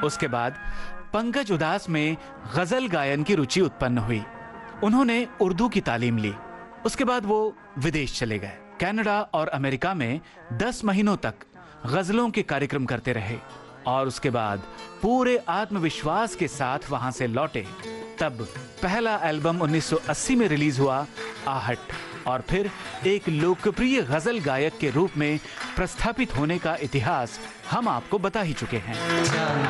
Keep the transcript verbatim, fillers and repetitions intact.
उसके बाद पंकज उदास में गजल गायन की रुचि उत्पन्न हुई। उन्होंने उर्दू की तालीम ली। उसके बाद वो विदेश चले गए। कनाडा और अमेरिका में दस महीनों तक गजलों के कार्यक्रम करते रहे और उसके बाद पूरे आत्मविश्वास के साथ वहां से लौटे। तब पहला एल्बम उन्नीस सौ अस्सी में रिलीज हुआ, आहट, और फिर एक लोकप्रिय गजल गायक के रूप में प्रस्थापित होने का इतिहास हम आपको बता ही चुके हैं।